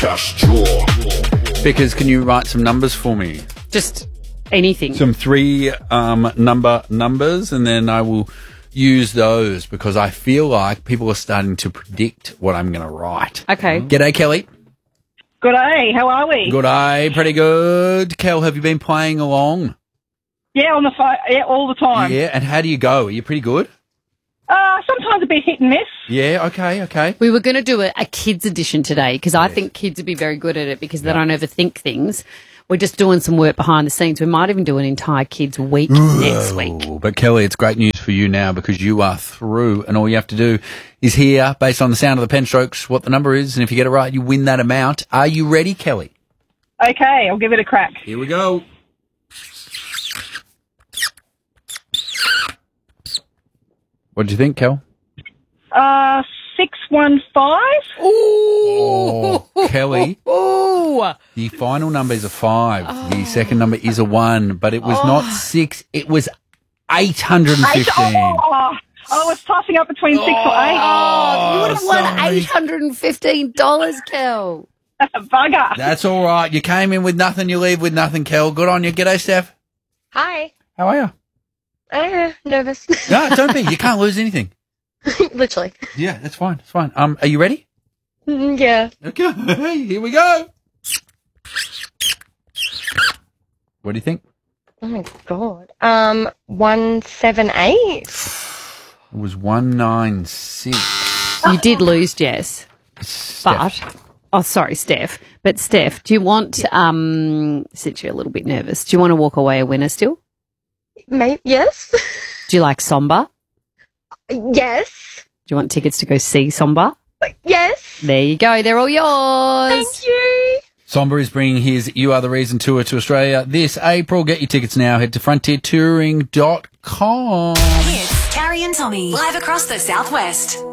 Vickers, can you write some numbers for me? Just anything. Some three numbers, and then I will use those because I feel like people are starting to predict what I'm going to write. Okay. G'day, Kelly. Good day. How are we? Good day. Pretty good. Kel, have you been playing along? Yeah, on the phone. Yeah, all the time. Yeah, and how do you go? Are you pretty good? Sometimes a bit hit and miss. Yeah, okay. We were going to do a kids edition today because I think kids would be very good at it because they don't overthink things. We're just doing some work behind the scenes. We might even do an entire kids week next week. But Kelly, it's great news for you now because you are through and all you have to do is hear, based on the sound of the pen strokes, what the number is, and if you get it right, you win that amount. Are you ready, Kelly? Okay, I'll give it a crack. Here we go. What do you think, Kel? 615. Oh, Kelly. Oh, The final number is a 5. The second number is a 1, but it was not 6. It was 815. I was tossing up between 6 or 8. you would have won sorry. $815, Kel. Bugger. That's all right. You came in with nothing, you leave with nothing, Kel. Good on you. G'day, Steph. Hi. How are you? Nervous. No, don't be. You can't lose anything. Literally. Yeah, that's fine. It's fine. Are you ready? Yeah. Okay. Here we go. What do you think? Oh my god. 178. It was 196. You did lose, Jess. Steph. Steph. But Steph, do you want, since you're a little bit nervous, do you want to walk away a winner still? Maybe. Yes. Do you like Somba? Yes. Do you want tickets to go see Somba? Yes. There you go. They're all yours. Thank you. Somber is bringing his You Are The Reason tour to Australia this April. Get your tickets now. Head to frontiertouring.com. It's Carrie and Tommy, live across the Southwest.